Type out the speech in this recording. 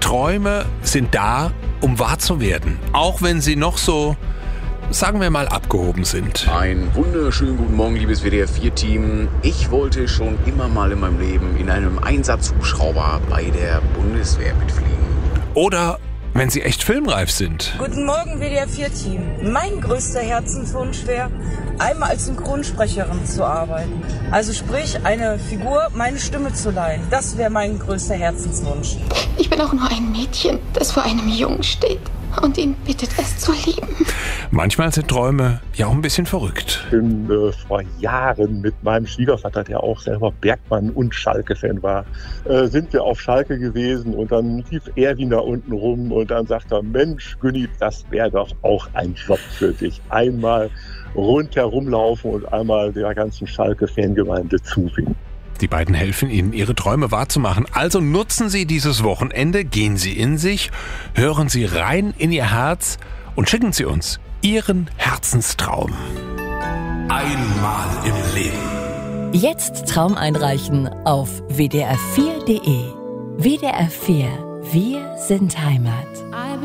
Träume sind da, um wahr zu werden. Auch wenn sie noch so, sagen wir mal, abgehoben sind. Einen wunderschönen guten Morgen, liebes WDR-4-Team. Ich wollte schon immer mal in meinem Leben in einem Einsatzhubschrauber bei der Bundeswehr mitfliegen. Oder wenn sie echt filmreif sind. Guten Morgen, WDR-4-Team. Mein größter Herzenswunsch wäre, einmal als Synchronsprecherin zu arbeiten. Also sprich, eine Figur, meine Stimme zu leihen. Das wäre mein größter Herzenswunsch. Ich bin auch nur ein Mädchen, das vor einem Jungen steht und ihn bittet, es zu lieben. Manchmal sind Träume ja auch ein bisschen verrückt. Ich bin vor Jahren mit meinem Schwiegervater, der auch selber Bergmann und Schalke-Fan war, sind wir auf Schalke gewesen und dann lief Erwin da unten rum und dann sagt er, Mensch, Günni, das wäre doch auch ein Job für dich. Einmal rundherum laufen und einmal der ganzen Schalke-Fangemeinde zuwinken. Die beiden helfen Ihnen, Ihre Träume wahrzumachen. Also nutzen Sie dieses Wochenende, gehen Sie in sich, hören Sie rein in Ihr Herz und schicken Sie uns Ihren Herzenstraum. Einmal im Leben. Jetzt Traum einreichen auf wdr4.de. WDR 4, wir sind Heimat.